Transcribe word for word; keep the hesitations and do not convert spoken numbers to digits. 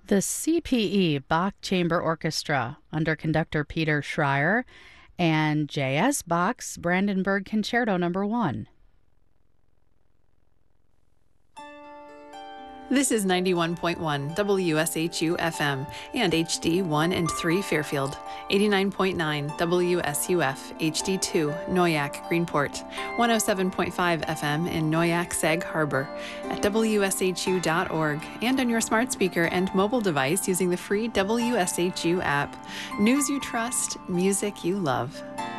The C P E Bach Chamber Orchestra under conductor Peter Schreier and J S. Bach's Brandenburg Concerto Number one. This is ninety-one point one W S H U F M and H D one and three Fairfield, eighty-nine point nine W S U F H D two Noyak Greenport, one oh seven point five F M in Noyak Sag Harbor, at W S H U dot org, and on your smart speaker and mobile device using the free W S H U app. News you trust, music you love.